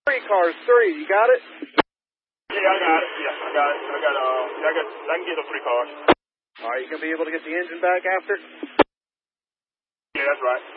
Three cars, three. You got it? Yeah, I got it. Yeah, I got it. I can get the 3 cars. All right, you gonna be able to get the engine back after? Yeah, that's right.